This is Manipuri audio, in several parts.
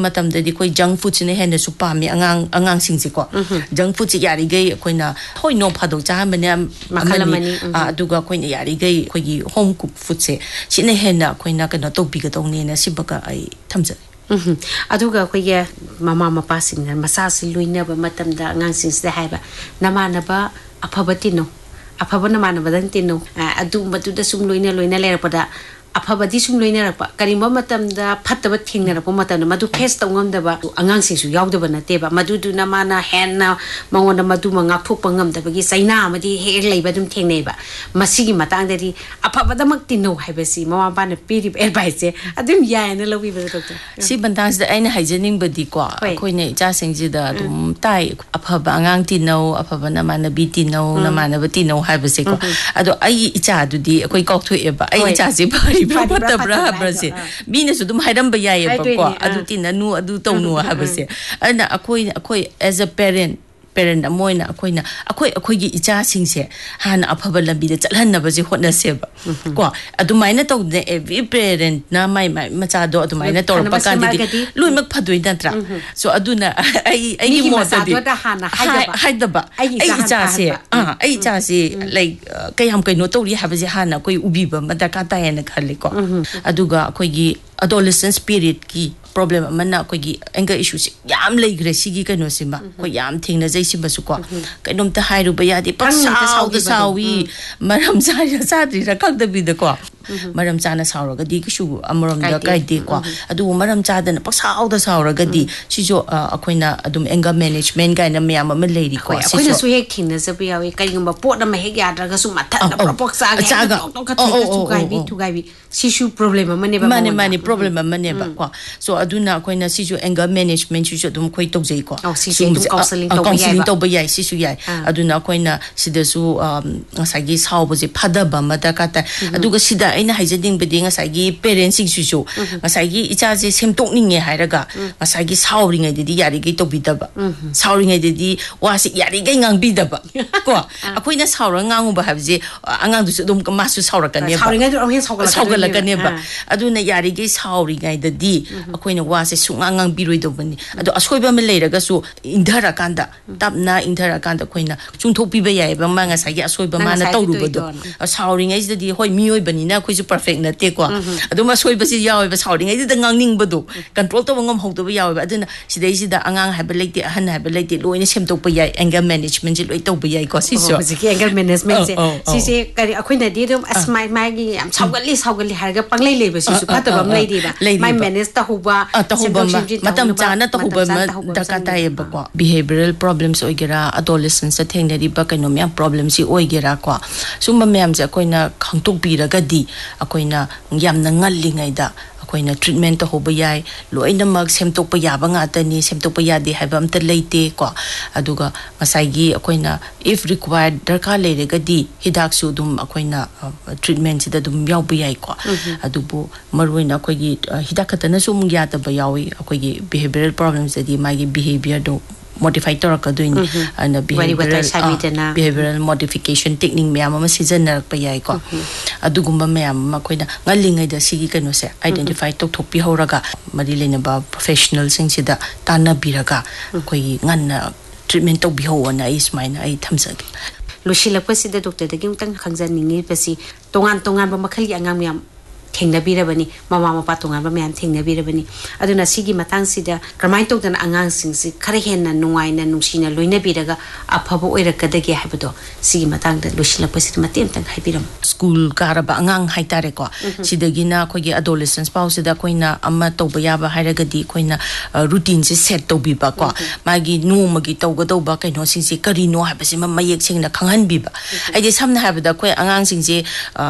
matamdadi koi junk food sine hena su pami angang singsi ko junk food si yari gai koina hoi no phadok cha mane amani aduga koina yari gai koi home cook food se sine hena koina kana topi ga tong ne na sibaka ai thamja aduga koye mama mapa sing masa si luina ba matamda angang sing se haiba namana ba aphabati no afaba namana badan tino adu matuda sum luina lerpada afabadi sum loina rakpa karimba matamda phattaba thingna rakpa matamda madu face tongam ba angang singsu yaudaba nateba madu du na mana henna mangona madu mangak thokpa ngamdaba gi saina amadi he leiba dum thengneba masigi matangdari afabada mak tino haibasi mama bana piri advice adum yaina lobi ba doctor si bantas da aina hygienic body ko koine cha singji da dum tai afaba angang tino afaba na mana bi tino na mana ba tino haibasi ko ado ai icha du di koi kok thueba ai icha si bari Pata bra se bina su dum haidam ba yaye ba ko adu tinanu adu tonu ha ba se ana akoi as a parent amoina akoi gi icha sing se hana afaba lambi da chalhanna ba je hotna se ba ko adumaina to de every parent na mai macha do adumaina to pa kan di lui mak phadoi dan tra so aduna ai gi mo da di haida ba ai icha se ai icha se like kai ham kai no to ri ha ba je hana koi ubi ba ma da ka ta yana khali ko aduga akoi gi adolescent spirit ki problem amana ko gi anger issues yam leigre sigi kano sima ko yam thingna jai siba su ko kainom ta hairu ba yadi paksaw da sawi maram sa tri ra khak da bi da ko maram chana sawra ga di kishu amaram da kai de ko adu maram cha da paksaw da sawra ga di si jo akoina adum anger management ga na myam ma leiri ko akoina su hek thingna sa bi yawi kai ngam pot na ma hek ya da ga su matha na propok sa ga tu ga bi si su problem amane ba mani problem amane ba ko so aduna koina sisu anger management sisu dum koi tokjei ko counseling to ba yai sisu yai aduna koina sidasu ngasagi sauba je phadaba mada kata aduga sida aina haijading bedi ngasagi parents sisu ngasagi icha je semtokninge hairaga ngasagi sauringai dedi yari ge to bidaba sauringai dedi wasi yari ge ngang bidaba ko akoina saura ngangu ba habje angang du dum masu saura kan ne sauringai du amhe saugala kan ne ba aduna yari ge sauringai dedi akoina wase sungangang biroi do bani ado asoiba me leiraga su indhara kanda tapna indhara kanda koina chungthokpi ba yai ba manga sagi asoiba mana tawru ba do sauring ai di hoi mioi bani na khoi su perfect na te ko ado ma soiba si yaoi ba sauring ai da ngangning ba do control to ngam hok do ba yaoi ba aduna sidai sida angang ha ba leite ahan ha ba leite loina semtok ba yai anger management ji loi to ba yai ko si so ki anger management se kari akoina di dum asmai mai gi am saugali harga panglei leba si su khata ba lei di ba mai manage ta huba matam chana to huba dakata yeba ko behavioral problems oigera adolescence thengnari ba kaino mya problems si oigera ko sumba myam je koina khangtok biraga di akoina yamna ngallingai da akoina treatment to hoba yai loina mag semtok pa yaba nga tani semtok pa yadi haiba amta leite ko aduga masagi akoina if required darka leirega di hidak su dum akoina treatment sida dum yaw ba yai ko adubu maruina akoigi hidak katana sum yata ba yawi akoigi behavioral problems di magi behavior do modify to ka doing and behavioral modification technique me ama season pa yai ko adugumba me ama koina ngalingai da sigi kano se identify to thopi horaga mari lena ba professional sing sida tana biraga koi nganna treatment to bi ho na is mine ai thamsagi lushila pasida doctor da gimtang khangjan ningi pasi tongan ba makhali angam yam thengna birabani mama mapa tongan ba myam thengna birabani aduna sigi matang sida kramai to dan angang sing si khare henna nungai na nungsina loina biraga aphabo oirakadage habdo sigi matang da lushila pasit matem tang haibiram school karaba angang haitare ko sidagina khogi adolescence pau sida koina amma to ba yaba hairagadi koina routine se set to bi ba ko magi nu magi to ga do ba kaino sing si kari no habasi ma mayek sing na khanghan bi ba aidi samna habda koi angang sing je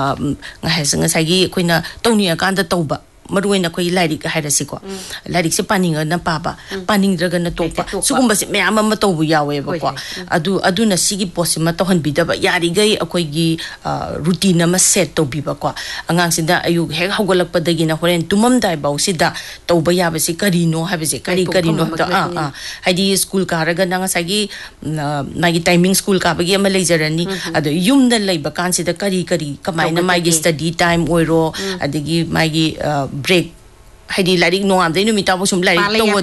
nga sagi koina tawni akanda tawba maruina koi lairik hairasi ko lairik se paninga na papa paning draga na topa sugumba se myam ma tawbu yawe ba ko aduna sigi posima to han bidaba yari gai akoi gi routine ma set to bi ba ko angang sida ayu he hogolak padagi na horen tumam dai bau sida tawba yaba se kari no habe se kari no ta haidi school karaga na sagi magi timing school ka bagi ma leijarani adu yum da leiba kan sida kari kamai na magi study time oiro adagi magi break haidi larik no am dai numita bo sum larik to